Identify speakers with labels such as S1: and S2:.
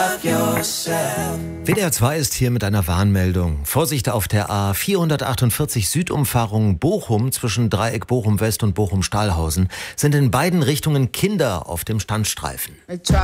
S1: WDR 2 ist hier mit einer Warnmeldung. Vorsicht auf der A448 Südumfahrung Bochum zwischen Dreieck Bochum West und Bochum Stahlhausen sind in beiden Richtungen Kinder auf dem Standstreifen.